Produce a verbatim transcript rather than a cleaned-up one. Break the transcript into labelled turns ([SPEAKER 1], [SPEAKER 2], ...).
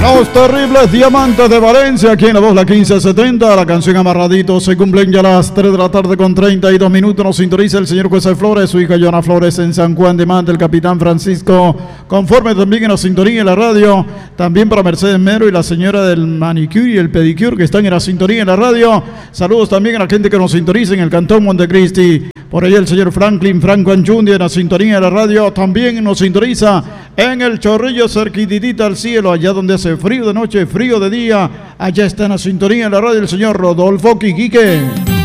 [SPEAKER 1] Los Terribles Diamantes de Valencia, aquí en la voz la quince setenta, la canción Amarradito. Se cumplen ya las tres de la tarde con treinta y dos minutos. Nos sintoniza el señor José Flores, su hija Joana Flores en San Juan de Manta, el capitán Francisco Conforme también en la sintonía en la radio. También para Mercedes Mero y la señora del manicure y el pedicure que están en la sintonía en la radio. Saludos también a la gente que nos sintoniza en el Cantón Montecristi. Por ahí el señor Franklin Franco Anchundi en la sintonía de la radio. También nos sintoniza en el Chorrillo, cerquititita al cielo, allá donde hace frío de noche, frío de día. Allá está en la sintonía de la radio el señor Rodolfo Quiquique.